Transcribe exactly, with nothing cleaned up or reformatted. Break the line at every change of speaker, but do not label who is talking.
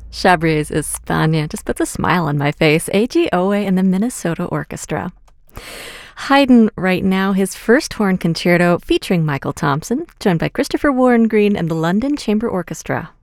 Chabries España just puts a smile on my face. A G Owe and the Minnesota Orchestra. Haydn right now, his first horn concerto featuring Michael Thompson, joined by Christopher Warren Green and the London Chamber Orchestra.